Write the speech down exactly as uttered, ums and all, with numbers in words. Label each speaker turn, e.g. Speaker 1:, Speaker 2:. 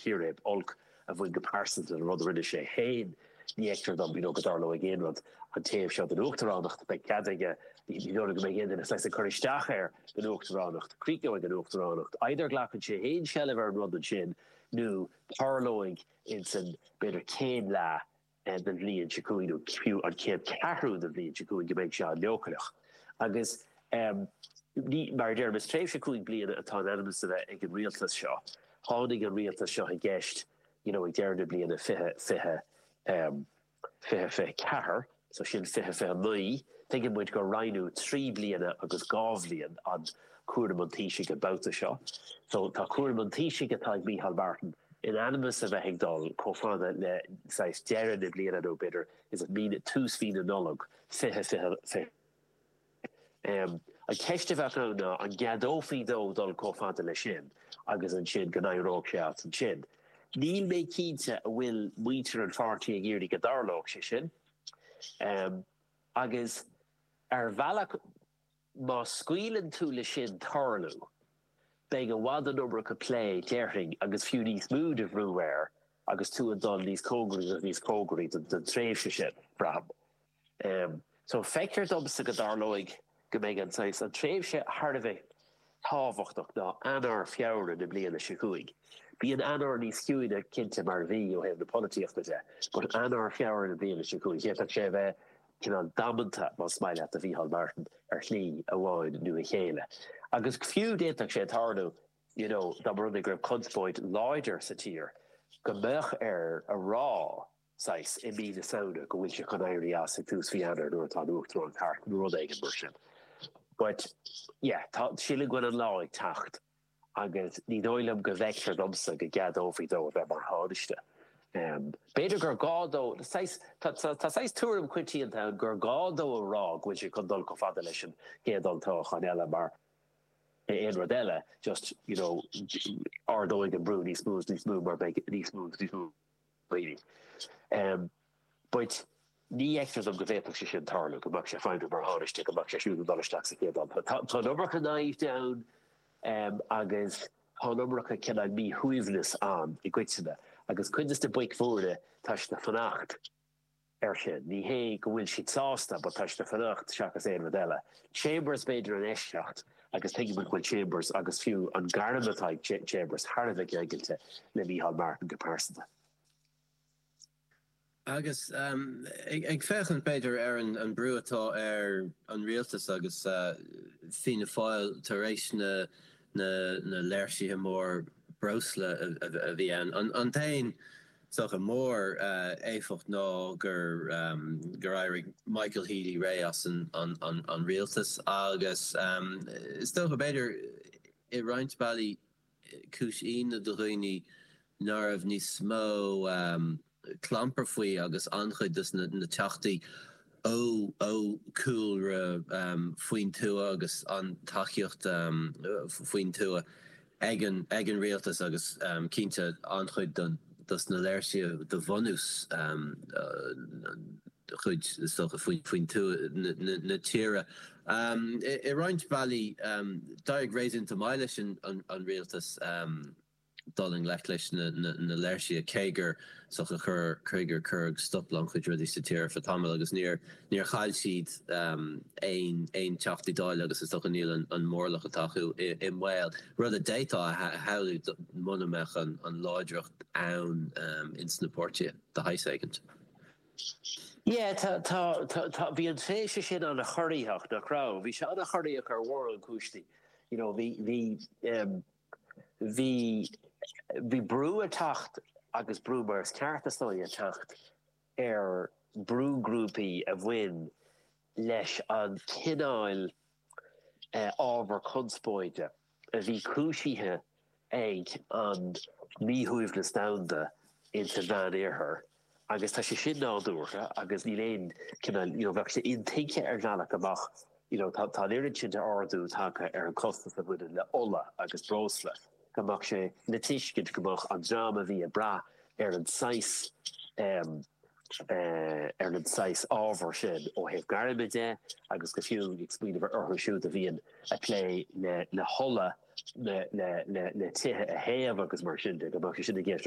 Speaker 1: Kireb Olk of when Parsons and Rother Riddishe Hain the extra dom you know Gadarlo again rod an tape shot the Ochteranacht by Gadige you know go again in a slice of Curry Stacher the Ochteranacht Creek going the Ochteranacht either Glackenche Hain Shelliver and Rod Chin new parloing in some better Kane La and the Lee and Chicoino Q on Cape Caru the Lee and Chicoin Gebek Shah Lokalach I guess um Ní mar der mis tréf se koig blian atá animus a ag an realtas seo. Hánig an realtas seo a gist, you know, ag derne blian a fihe fihe um fihe fihe cahar, so sin fihe fihe mui, thinking muid go rhino trí blian agus gáv blian an cuamantíisiig about a seo. So tá cuamantíisiig atá Micheál Martin in animus a bheith dal cofána le sais derne blian a no bitter is it mean it tús fin an nolog fihe fihe fihe. Um, a kechte na an gadófi dó dal cofanta le sin agus an sin gan rockshot an sin. Níl mé kinte a will muiter an farti a géri gadarlog se sin. Um, agus ar valach ma squeelen tú le sin tarlu. Beg a wad an number could play derring agus few nís mood of ruwer agus tú an don these cogris of these cogris and the trave se sin bram. Um, so fekker dom se gadarlog Gemeg an sais an tréf se hardve táhachtach na anar fiáre de blian a secuig. Bí an anar ní skiúide kinte mar vi o hef na politiach de, but anar fiáre de blian a secuig. Hé dat sé bheith kin an damanta má smaile a Micheál Martin ar lí a bháin nu a chéile. Agus fiú déach sé tarnu, you know, da runnig grib conspoint leider sa tír, gomech ar a rá sais i mí na sauna go bhfuil se chun éirí as tús fianar nuair tá nuachtar an cart nuair éigen mar sin. But yeah, síle gwn an láig tacht agus ní dóilem go vector domsa go gadófi dó a bheith mar háiste. Um, Beidir gur gádó, tá seis túrim cuití an town gur gádó a rág which you chun dul go fada leis an géadaltóch an eile mar ein rodelle just, you know, ardóig an brú ní smooth, ní smooth mar ní smooth, ní smooth lady. Um, but ní extras am go bhéach se sin tarlu go mag se fáinú mar háiste go mag se siú dollarsteach sa céad Tá numbracha naíh down um, agus tá numbracha cinna mí huimhnas an i gcuitsinna agus cuidas de buic fóre táis na fannacht ar sin ní hé go bhfuil siad sásta ba táis na fannacht seachas éon modelle. Chambers beidir an eisteacht agus teigi man bhfuil Chambers agus fiú an garnamatáid Chambers Harveh aigelte le Micheál Martin go pásanta.
Speaker 2: Agus um, ag, ag fechan beidir ar an, an brúatá ar an rialtas agus uh, fina fáil tar éis na, na, na léirsithe mór brosla a, a, a bhí an. An, an tain socha mór uh, éifocht ná gur um, gur éirigh Michael Healy ré as an, an, an, an rialtas agus um, is tócha beidir i roinnt bailí cúis ína do dhuine náramh ní smó um, klamper faoi agus anchuid dus na, na teachtaí ó ó cool ra um, faoin tua agus an taíocht um, faoin tua ag an ag an réaltas agus um, cínte anchuid don dus na léirse de vonús um, uh, chuid stocha faoin faoin tua na, na, na tíre. Um, I, I roinnt bailí um, daag rééis into mai leis an, an, an réaltas um, Dolling lech leis na, na, na léirse a céiger socha chur cruigur churg stoplang chuid rudí sa tíir fa tamil agus níor níor chail siad um, ein ein teachtaí dáil agus is socha níl an, an mórlach a tachu i, i mhail. Rud a déitá haú monameach an, an láidreacht ann um, in snapórte de haiségant.
Speaker 1: Yeah, tá tá tá bhí an féise sin an a choiríocht na crá. Bhí se an a choiríoch ar mhór an cúistí. You know, bhí bhí um, bhí bhí brú a tacht agus brú mar ceartastáil a tacht ar brúgrúpaí a bhain leis an cináil uh, ábhar conspóide a bhí cúisithe ag an míhuimh na standa into bhean éarthar agus tá sé sin náúcha agus ní léon cinál you know, bheith sé intince ar bhealach amach you know, tá tá éireann sin de ardú take ar an costas a bhuiine le ola agus brosla. Gomach sé na tiiscint gomach an drama bhí a bra ar an sais um, uh, ar an sais ábhar sin ó heh garimiide agus go fiú ag spíanamh orthu siúd a bhíon a lé le le hola le le le le tithe a héamh agus mar sin gomach sin a